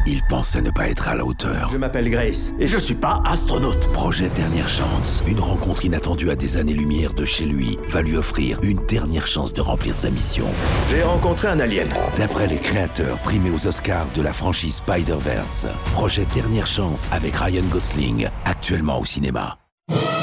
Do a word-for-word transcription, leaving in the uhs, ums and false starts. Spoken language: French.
Il pense à ne pas être à la hauteur. Je m'appelle Grace, et je suis pas astronaute. Projet Dernière Chance, une rencontre inattendue à des années-lumière de chez lui, va lui offrir une dernière chance de remplir sa mission. J'ai rencontré un alien. D'après les créateurs primés aux Oscars de la franchise Spider-Verse, Projet Dernière Chance avec Ryan Gosling, actuellement au cinéma.